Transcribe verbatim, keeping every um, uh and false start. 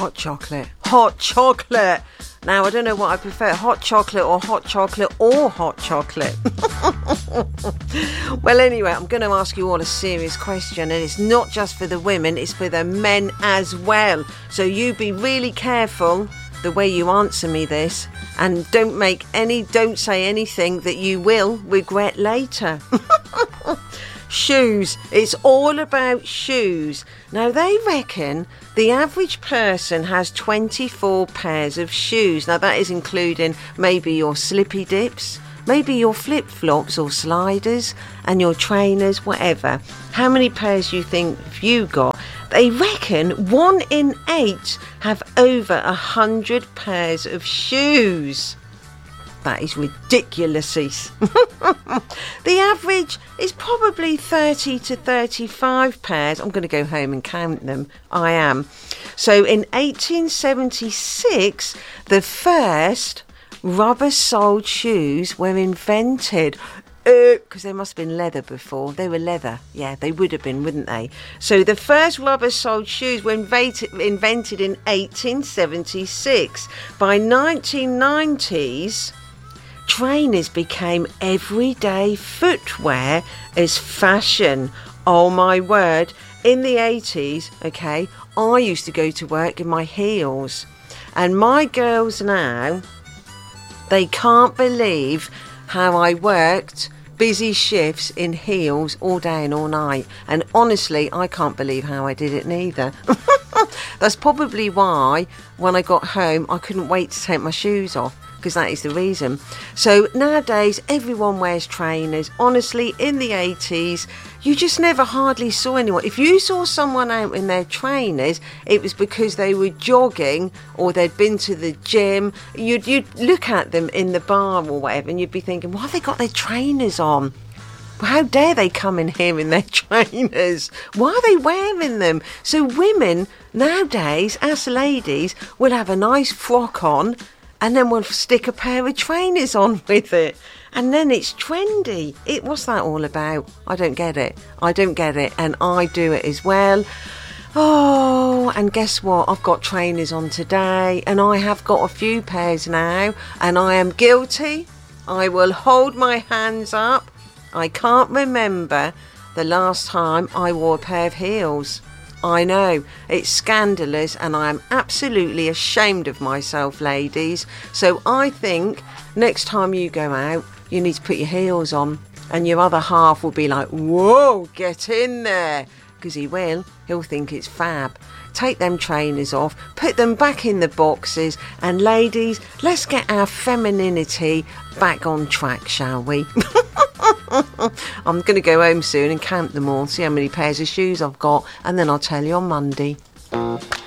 Hot chocolate. Hot chocolate. Now, I don't know what I prefer, hot chocolate or hot chocolate or hot chocolate. Well, anyway, I'm going to ask you all a serious question, and it's not just for the women, it's for the men as well. So you be really careful the way you answer me this, and don't make any, don't say anything that you will regret later. Shoes. It's all about shoes. Now, they reckon the average person has twenty-four pairs of shoes. Now, that is including maybe your slippy dips, maybe your flip-flops or sliders, and your trainers, whatever. How many pairs do you think you got? They reckon one in eight have over a hundred pairs of shoes. That is ridiculous. The average is probably thirty to thirty-five pairs. I'm going to go home and count them. I am. So in eighteen seventy-six, the first rubber-soled shoes were invented. Because uh, there must have been leather before. They were leather. Yeah, they would have been, wouldn't they? So the first rubber-soled shoes were invented, invented in eighteen seventy-six. By nineteen nineties... trainers became everyday footwear as fashion. Oh my word. In the eighties, okay, I used to go to work in my heels. And my girls now, they can't believe how I worked busy shifts in heels all day and all night. And honestly, I can't believe how I did it neither. That's probably why when I got home, I couldn't wait to take my shoes off. Because that is the reason. So nowadays, everyone wears trainers. Honestly, in the eighties, you just never hardly saw anyone. If you saw someone out in their trainers, it was because they were jogging or they'd been to the gym. You'd, you'd look at them in the bar or whatever, and you'd be thinking, why have they got their trainers on? How dare they come in here in their trainers? Why are they wearing them? So women nowadays, us ladies, will have a nice frock on, and then we'll stick a pair of trainers on with it. And then it's trendy. It, what's that all about? I don't get it. I don't get it. And I do it as well. Oh, and guess what? I've got trainers on today. And I have got a few pairs now. And I am guilty. I will hold my hands up. I can't remember the last time I wore a pair of heels. I know, it's scandalous, and I am absolutely ashamed of myself, ladies. So I think next time you go out, you need to put your heels on, and your other half will be like, whoa, get in there, because he will. He'll think it's fab. Take them trainers off, put them back in the boxes, and ladies, let's get our femininity back on track, shall we? I'm going to go home soon and count them all, see how many pairs of shoes I've got, and then I'll tell you on Monday.